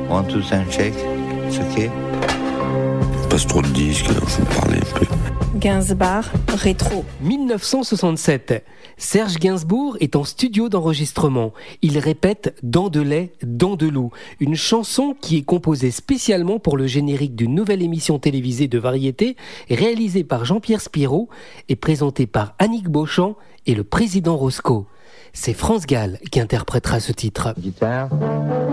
One, two, and shake. It's okay. Passe trop de disques, il faut parler un peu. Gainsbourg, rétro. 1967. Serge Gainsbourg est en studio d'enregistrement. Il répète « Dents de lait, dents de loup », une chanson qui est composée spécialement pour le générique d'une nouvelle émission télévisée de variété réalisée par Jean-Pierre Spirou et présentée par Annick Beauchamp et le président Roscoe. C'est France Gall qui interprétera ce titre. Guitare.